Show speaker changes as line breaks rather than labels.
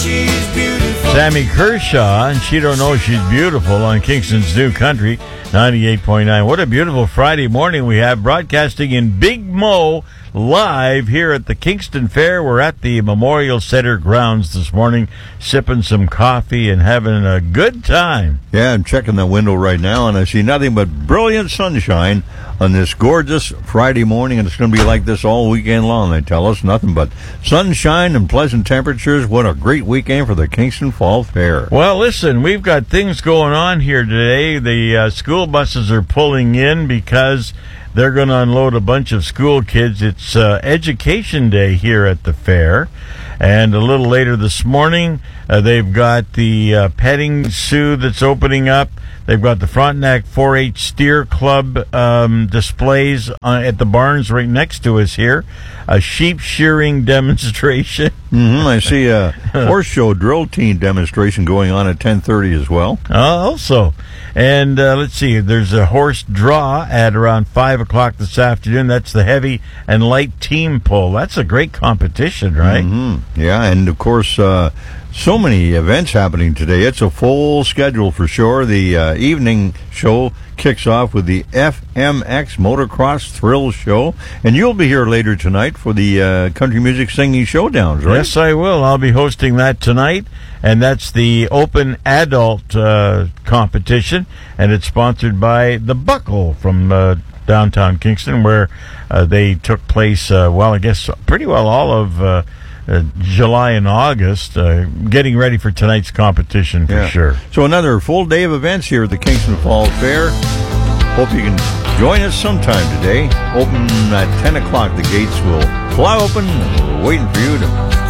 she's beautiful.
Sammy Kershaw, and She Don't Know She's Beautiful on Kingston's New Country 98.9. What a beautiful Friday morning we have, broadcasting in Big Mo live here at the Kingston Fair. We're at the Memorial Center grounds this morning, sipping some coffee and having a good time.
Yeah, I'm checking the window right now, and I see nothing but brilliant sunshine on this gorgeous Friday morning, and it's going to be like this all weekend long, they tell us. Nothing but sunshine and pleasant temperatures. What a great weekend for the Kingston Fall Fair.
Well, listen, we've got things going on here today. The school buses are pulling in because they're going to unload a bunch of school kids. It's Education Day here at the fair. And a little later this morning, they've got the petting zoo that's opening up. They've got the Frontenac 4-H Steer Club displays at the barns right next to us here. A sheep shearing demonstration.
I see a horse show drill team demonstration going on at 10:30 as well.
Also. And let's see, there's a horse draw at around 5 o'clock this afternoon. That's the heavy and light team pull. That's a great competition, right?
Mm-hmm. Yeah, and of course, so many events happening today. It's a full schedule for sure. The evening show kicks off with the FMX Motocross Thrill Show. And you'll be here later tonight for the Country Music Singing Showdowns, right?
Yes, I will. I'll be hosting that tonight. And that's the Open Adult competition. And it's sponsored by The Buckle from downtown Kingston, where they took place, I guess pretty well all of July and August, getting ready for tonight's competition for sure.
So another full day of events here at the Kingston Fall Fair. Hope you can join us sometime today. Open at 10 o'clock. The gates will fly open. We're waiting for you to